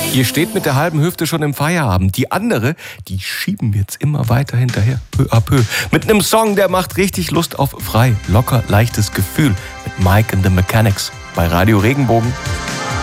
Ihr steht mit der halben Hüfte schon im Feierabend. Die andere, die schieben jetzt immer weiter hinterher, peu à peu. Mit einem Song, der macht richtig Lust auf frei, locker, leichtes Gefühl. Mit Mike and the Mechanics bei Radio Regenbogen.